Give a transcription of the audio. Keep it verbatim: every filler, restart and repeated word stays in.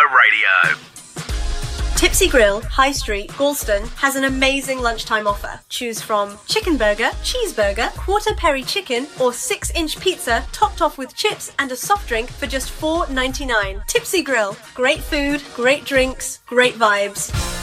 Radio. Tipsy Grill, High Street, Galston has an amazing lunchtime offer. Choose from chicken burger, cheeseburger, quarter peri chicken or six inch pizza topped off with chips and a soft drink for just four ninety-nine. Tipsy Grill, great food, great drinks, great vibes.